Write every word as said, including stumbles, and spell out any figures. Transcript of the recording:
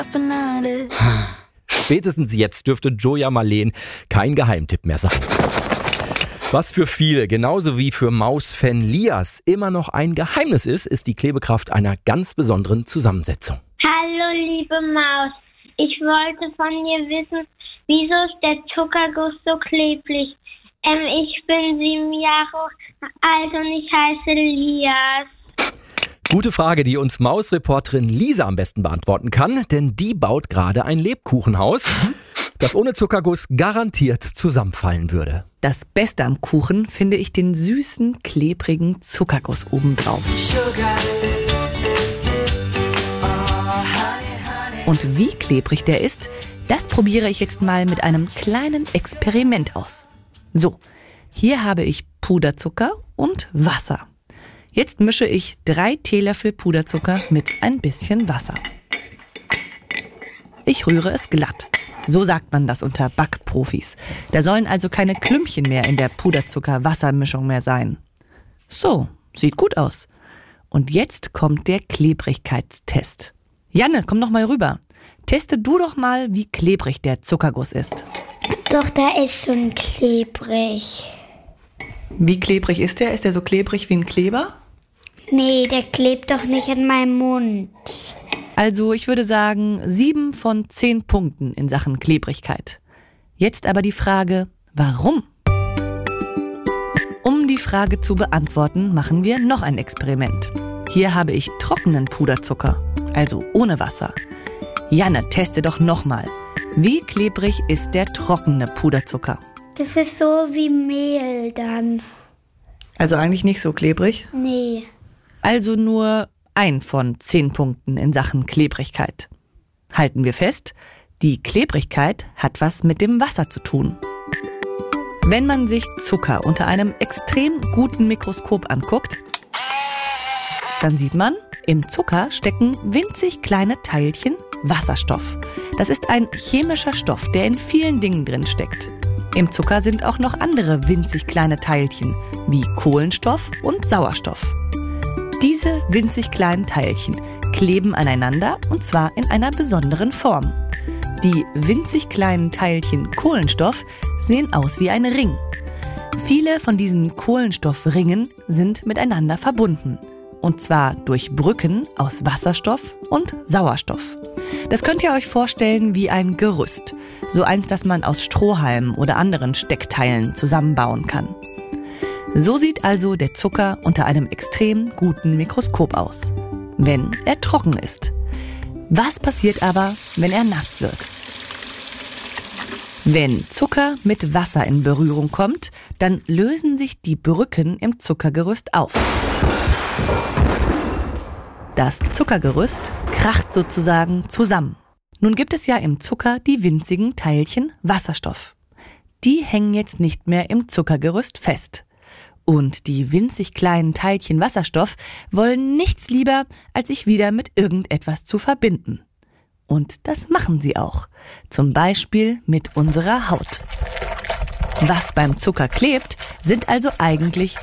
Spätestens jetzt dürfte Joja Marleen kein Geheimtipp mehr sein. Was für viele, genauso wie für Maus-Fan Lias, immer noch ein Geheimnis ist, ist die Klebekraft einer ganz besonderen Zusammensetzung. Hallo liebe Maus, ich wollte von dir wissen, wieso ist der Zuckerguss so klebrig? Ähm, ich bin sieben Jahre alt und ich heiße Lias. Gute Frage, die uns Mausreporterin Lisa am besten beantworten kann, denn die baut gerade ein Lebkuchenhaus, das ohne Zuckerguss garantiert zusammenfallen würde. Das Beste am Kuchen finde ich den süßen, klebrigen Zuckerguss obendrauf. Und wie klebrig der ist, das probiere ich jetzt mal mit einem kleinen Experiment aus. So, hier habe ich Puderzucker und Wasser. Jetzt mische ich drei Teelöffel Puderzucker mit ein bisschen Wasser. Ich rühre es glatt. So sagt man das unter Backprofis. Da sollen also keine Klümpchen mehr in der Puderzucker-Wassermischung mehr sein. So, sieht gut aus. Und jetzt kommt der Klebrigkeitstest. Janne, komm noch mal rüber. Teste du doch mal, wie klebrig der Zuckerguss ist. Doch, der ist schon klebrig. Wie klebrig ist der? Ist der so klebrig wie ein Kleber? Nee, der klebt doch nicht in meinem Mund. Also ich würde sagen, sieben von zehn Punkten in Sachen Klebrigkeit. Jetzt aber die Frage, warum? Um die Frage zu beantworten, machen wir noch ein Experiment. Hier habe ich trockenen Puderzucker, also ohne Wasser. Janne, teste doch nochmal. Wie klebrig ist der trockene Puderzucker? Das ist so wie Mehl dann. Also eigentlich nicht so klebrig? Nee. Also nur ein von zehn Punkten in Sachen Klebrigkeit. Halten wir fest, die Klebrigkeit hat was mit dem Wasser zu tun. Wenn man sich Zucker unter einem extrem guten Mikroskop anguckt, dann sieht man, im Zucker stecken winzig kleine Teilchen Wasserstoff. Das ist ein chemischer Stoff, der in vielen Dingen drin steckt. Im Zucker sind auch noch andere winzig kleine Teilchen, wie Kohlenstoff und Sauerstoff. Diese winzig kleinen Teilchen kleben aneinander und zwar in einer besonderen Form. Die winzig kleinen Teilchen Kohlenstoff sehen aus wie ein Ring. Viele von diesen Kohlenstoffringen sind miteinander verbunden. Und zwar durch Brücken aus Wasserstoff und Sauerstoff. Das könnt ihr euch vorstellen wie ein Gerüst. So eins, das man aus Strohhalmen oder anderen Steckteilen zusammenbauen kann. So sieht also der Zucker unter einem extrem guten Mikroskop aus, wenn er trocken ist. Was passiert aber, wenn er nass wird? Wenn Zucker mit Wasser in Berührung kommt, dann lösen sich die Brücken im Zuckergerüst auf. Das Zuckergerüst kracht sozusagen zusammen. Nun gibt es ja im Zucker die winzigen Teilchen Wasserstoff. Die hängen jetzt nicht mehr im Zuckergerüst fest. Und die winzig kleinen Teilchen Wasserstoff wollen nichts lieber, als sich wieder mit irgendetwas zu verbinden. Und das machen sie auch. Zum Beispiel mit unserer Haut. Was beim Zucker klebt, sind also eigentlich